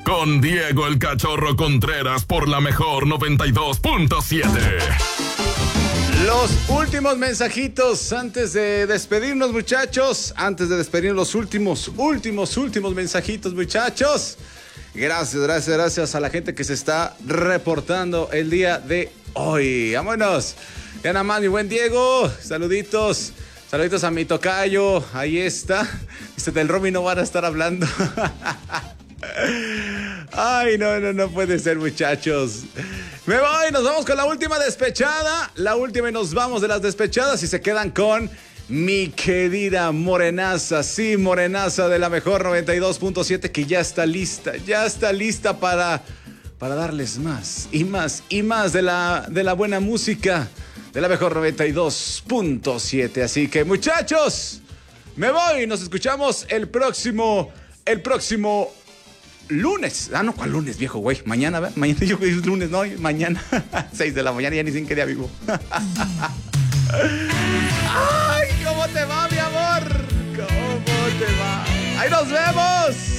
con Diego el Cachorro Contreras por la mejor 92.7. Los últimos mensajitos antes de despedirnos, muchachos. Antes de despedirnos, los últimos mensajitos, muchachos. Gracias a la gente que se está reportando el día de hoy. Vámonos. Ya nada más, mi buen Diego. Saluditos a mi tocayo. Ahí está. Del Romy no van a estar hablando. Ay, no puede ser, muchachos. Me voy, nos vamos con la última despechada. La última y nos vamos de las despechadas y se quedan con mi querida Morenaza. Sí, Morenaza de la mejor 92.7 que ya está lista para darles más y más de la buena música de la mejor 92.7. Así que, muchachos, me voy. Nos escuchamos el próximo lunes. No, ¿cuál lunes, viejo güey? Mañana, ¿verdad? Mañana yo es lunes, no, mañana 6 de la mañana, ya ni sin que día vivo. ¡Ay, cómo te va, mi amor! ¿Cómo te va? ¡Ahí nos vemos!